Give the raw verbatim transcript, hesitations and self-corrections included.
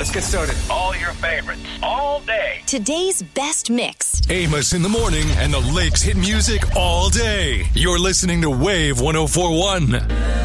Let's get started. All your favorites, all day. Today's best mix. Amos in the morning and the Lakes hit music all day. You're listening to Wave one oh four point one.